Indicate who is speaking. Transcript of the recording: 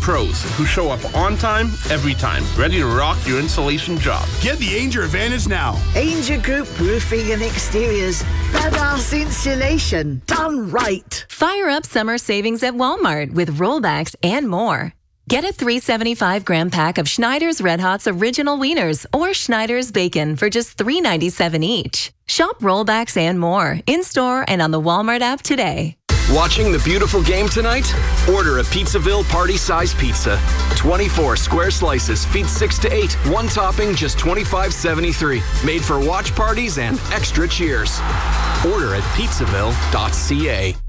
Speaker 1: pros who show up on time, every time, ready to rock your insulation job.
Speaker 2: Get the Ainger Advantage now.
Speaker 3: Ainger Group Roofing and Exteriors. Badass insulation done right.
Speaker 4: Fire up summer savings at Walmart with rollbacks and more. Get a 375-gram pack of Schneider's Red Hot's Original Wieners or Schneider's Bacon for just $3.97 each. Shop rollbacks and more in-store and on the Walmart app today.
Speaker 5: Watching the beautiful game tonight? Order a Pizzaville party-size pizza. 24 square slices, feed 6 to 8. One topping, just $25.73. Made for watch parties and extra cheers. Order at pizzaville.ca.